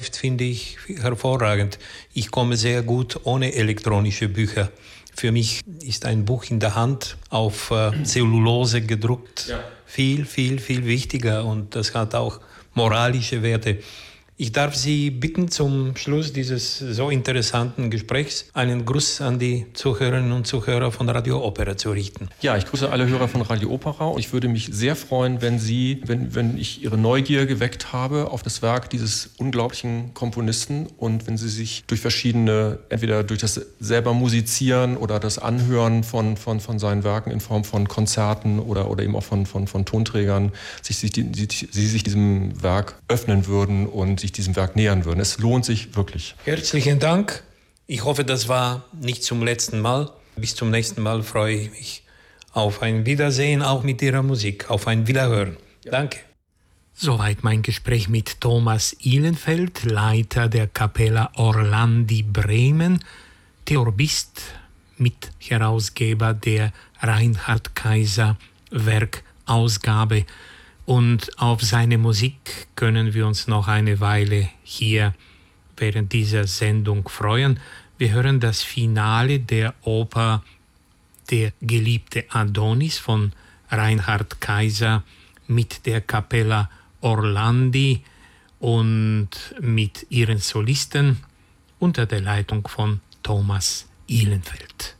Heft finde ich hervorragend. Ich komme sehr gut ohne elektronische Bücher. Für mich ist ein Buch in der Hand auf Zellulose gedruckt viel, viel, viel wichtiger und das hat auch moralische Werte. Ich darf Sie bitten, zum Schluss dieses so interessanten Gesprächs einen Gruß an die Zuhörerinnen und Zuhörer von Radio Opera zu richten. Ja, ich grüße alle Hörer von Radio Opera und ich würde mich sehr freuen, wenn ich Ihre Neugier geweckt habe auf das Werk dieses unglaublichen Komponisten und wenn Sie sich durch verschiedene, entweder durch das selber Musizieren oder das Anhören von seinen Werken in Form von Konzerten oder eben auch von Tonträgern, Sie sich diesem Werk öffnen würden und sich diesem Werk nähern würden. Es lohnt sich wirklich. Herzlichen Dank. Ich hoffe, das war nicht zum letzten Mal. Bis zum nächsten Mal freue ich mich auf ein Wiedersehen, auch mit Ihrer Musik, auf ein Wiederhören. Ja. Danke. Soweit mein Gespräch mit Thomas Ihlenfeld, Leiter der Capella Orlandi Bremen, Theorbist, Mitherausgeber der Reinhard Kaiser Werkausgabe. Und auf seine Musik können wir uns noch eine Weile hier während dieser Sendung freuen. Wir hören das Finale der Oper Der geliebte Adonis von Reinhard Kaiser mit der Capella Orlandi und mit ihren Solisten unter der Leitung von Thomas Ihlenfeld.